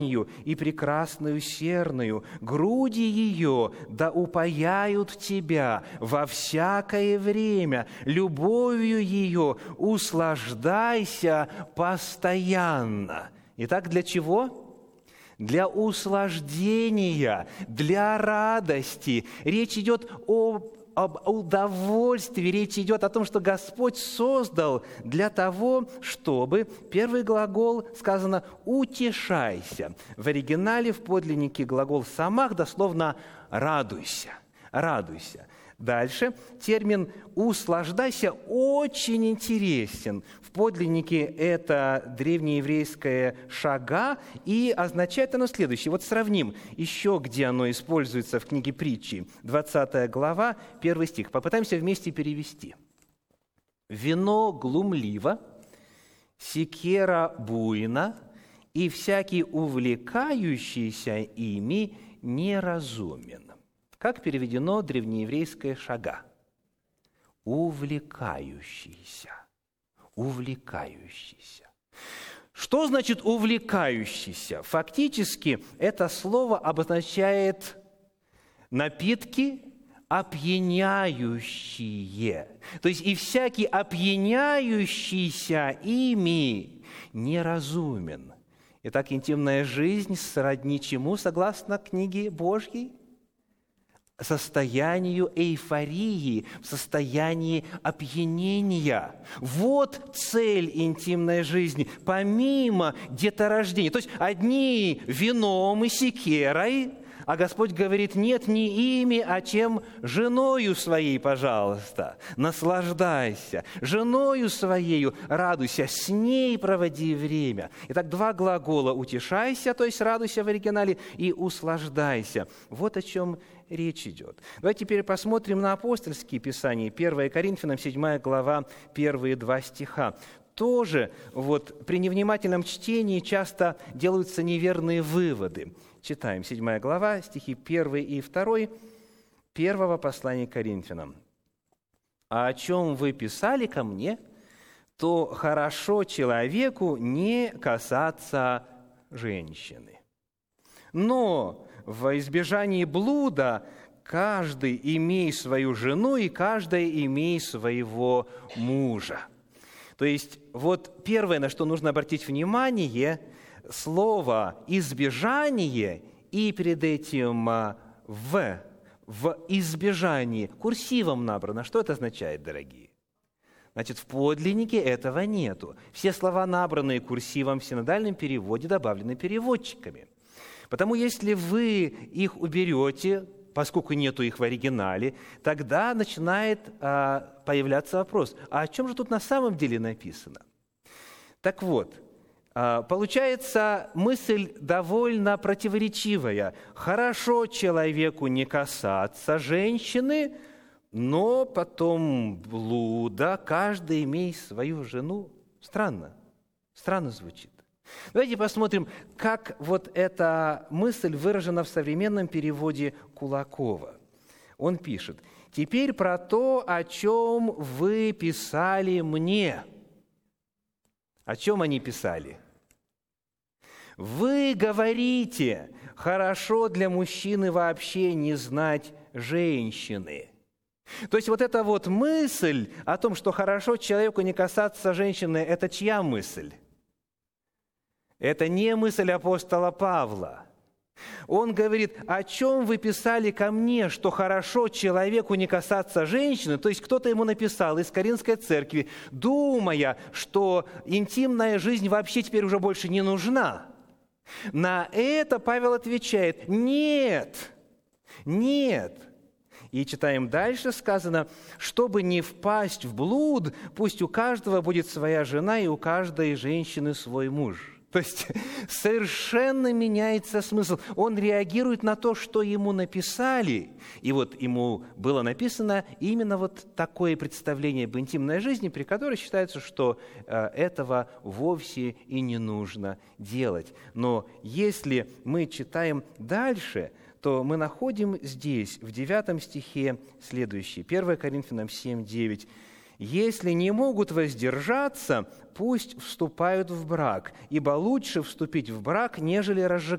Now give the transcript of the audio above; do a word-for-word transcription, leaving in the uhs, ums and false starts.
и прекрасною серною, груди ее да упаяют тебя во всякое время, любовью ее услаждайся постоянно». Итак, для чего? Для услаждения, для радости. Речь идет о об удовольствии, речь идет о том, что Господь создал для того, чтобы, первый глагол сказано «утешайся». В оригинале, в подлиннике глагол «самах» дословно «радуйся», «радуйся». Дальше термин «услаждайся» очень интересен. В подлиннике это древнееврейское «шага», и означает оно следующее. Вот сравним еще, где оно используется в книге Притчи, двадцатая глава, первый стих. Попытаемся вместе перевести. «Вино глумливо, секера буйна, и всякий увлекающийся ими неразумен». Как переведено древнееврейское «шага»? Увлекающийся. Увлекающийся. Что значит увлекающийся? Фактически это слово обозначает напитки, опьяняющие. То есть и всякий опьяняющийся ими неразумен. Итак, интимная жизнь сродни чему, согласно книге Божьей? Состоянию эйфории, в состоянии опьянения. Вот цель интимной жизни, помимо деторождения. То есть одни вином и секерой, а Господь говорит: нет, не ими, а чем? Женою своей, пожалуйста, наслаждайся. Женою своею радуйся, с ней проводи время. Итак, два глагола: утешайся, то есть радуйся в оригинале, и услаждайся. Вот о чем речь идет. Давайте теперь посмотрим на апостольские писания. первое Коринфянам, седьмая глава, первые два стиха. Тоже вот при невнимательном чтении часто делаются неверные выводы. Читаем седьмая глава, стихи первый и второй, первого послания к Коринфянам. «А о чем вы писали ко мне, то хорошо человеку не касаться женщины. Но во избежании блуда каждый имей свою жену, и каждая имей своего мужа». То есть вот первое, на что нужно обратить внимание, слово «избежание» и перед этим «в», в избежании, курсивом набрано. Что это означает, дорогие? Значит, в подлиннике этого нету. Все слова, набранные курсивом в синодальном переводе, добавлены переводчиками. Потому если вы их уберете, поскольку нету их в оригинале, тогда начинает а, появляться вопрос: а о чем же тут на самом деле написано? Так вот, а, получается мысль довольно противоречивая. Хорошо человеку не касаться женщины, но потом блуда, каждый имеет свою жену. Странно, странно звучит. Давайте посмотрим, как вот эта мысль выражена в современном переводе Кулакова. Он пишет: «Теперь про то, о чем вы писали мне». О чем они писали? «Вы говорите, хорошо для мужчины вообще не знать женщины». То есть вот эта вот мысль о том, что хорошо человеку не касаться женщины, это чья мысль? Это не мысль апостола Павла. Он говорит: о чем вы писали ко мне, что хорошо человеку не касаться женщины? То есть кто-то ему написал из Коринфской церкви, думая, что интимная жизнь вообще теперь уже больше не нужна. На это Павел отвечает: нет, нет. И читаем дальше, сказано: чтобы не впасть в блуд, пусть у каждого будет своя жена и у каждой женщины свой муж. То есть совершенно меняется смысл. Он реагирует на то, что ему написали. И вот ему было написано именно вот такое представление об интимной жизни, при которой считается, что этого вовсе и не нужно делать. Но если мы читаем дальше, то мы находим здесь, в девятом стихе, следующее. первое Коринфянам семь девять. «Если не могут воздержаться, пусть вступают в брак, ибо лучше вступить в брак, нежели разжигать».